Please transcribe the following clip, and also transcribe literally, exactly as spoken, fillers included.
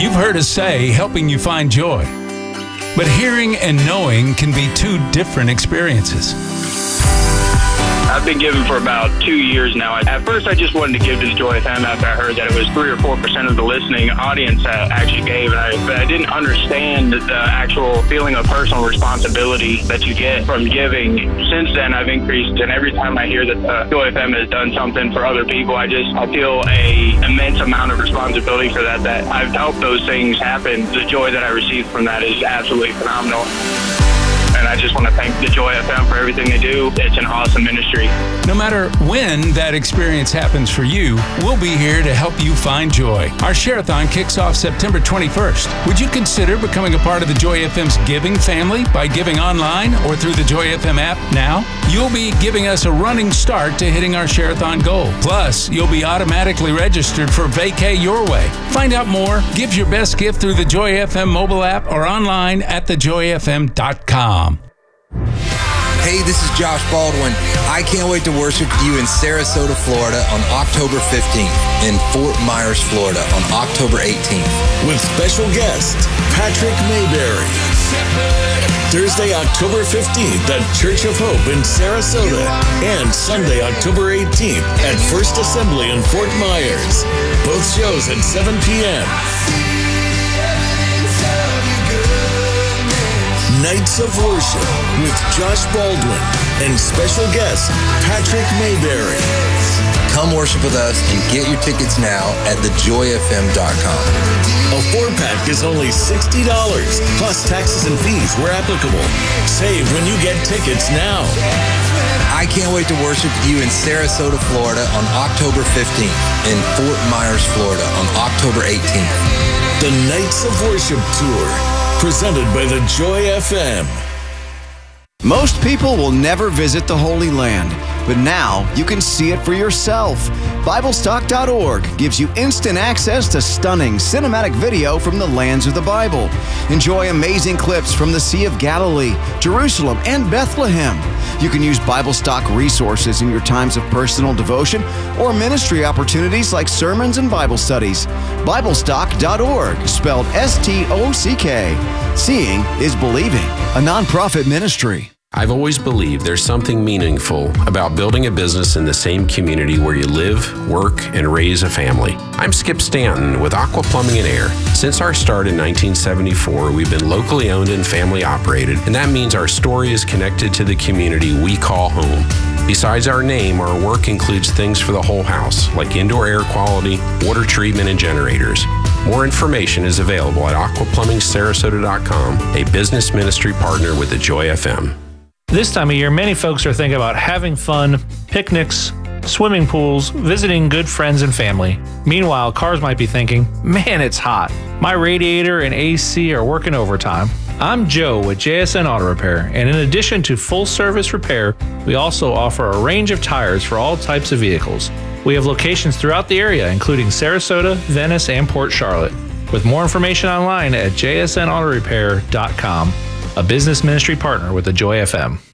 You've heard us say helping you find joy. But hearing and knowing can be two different experiences. I've been giving for about two years now. At first, I just wanted to give to the Joy F M after I heard that it was three or four percent of the listening audience that actually gave. And I, but I didn't understand the actual feeling of personal responsibility that you get from giving. Since then, I've increased, and every time I hear that the Joy F M has done something for other people, I just I feel a immense amount of responsibility for that. That I've helped those things happen. The joy that I received from that is absolutely phenomenal. And I just want to thank the Joy F M for everything they do. It's an awesome ministry. No matter when that experience happens for you, we'll be here to help you find joy. Our Share-a-thon kicks off September twenty-first. Would you consider becoming a part of the Joy F M's giving family by giving online or through the Joy F M app now? You'll be giving us a running start to hitting our Share-a-thon goal. Plus, you'll be automatically registered for Vacay Your Way. Find out more. Give your best gift through the Joy F M mobile app or online at the joy f m dot com. Hey, this is Josh Baldwin. I can't wait to worship with you in Sarasota, Florida on October fifteenth, in Fort Myers, Florida on October eighteenth. With special guest, Patrick Mayberry. Thursday, October fifteenth at Church of Hope in Sarasota. And Sunday, October eighteenth at First Assembly in Fort Myers. Both shows at seven p.m. Nights of Worship with Josh Baldwin and special guest Patrick Mayberry. Come worship with us and get your tickets now at the joy f m dot com. A four-pack is only sixty dollars, plus taxes and fees where applicable. Save when you get tickets now. I can't wait to worship with you in Sarasota, Florida on October fifteenth, in Fort Myers, Florida on October eighteenth. The Nights of Worship Tour, presented by the Joy F M. Most people will never visit the Holy Land, but now you can see it for yourself. Bible Stock dot org gives you instant access to stunning cinematic video from the lands of the Bible. Enjoy amazing clips from the Sea of Galilee, Jerusalem, and Bethlehem. You can use BibleStock resources in your times of personal devotion or ministry opportunities like sermons and Bible studies. Bible Stock dot org, spelled S T O C K. Seeing is believing, a nonprofit ministry. I've always believed there's something meaningful about building a business in the same community where you live, work, and raise a family. I'm Skip Stanton with Aqua Plumbing and Air. Since our start in nineteen seventy-four, we've been locally owned and family operated, and that means our story is connected to the community we call home. Besides our name, our work includes things for the whole house, like indoor air quality, water treatment, and generators. More information is available at aqua plumbing sarasota dot com, a business ministry partner with the Joy F M. This time of year, many folks are thinking about having fun, picnics, swimming pools, visiting good friends and family. Meanwhile, cars might be thinking, man, it's hot. My radiator and A C are working overtime. I'm Joe with J S N Auto Repair, and in addition to full service repair, we also offer a range of tires for all types of vehicles. We have locations throughout the area, including Sarasota, Venice, and Port Charlotte. With more information online at j s n auto repair dot com, a business ministry partner with the Joy F M.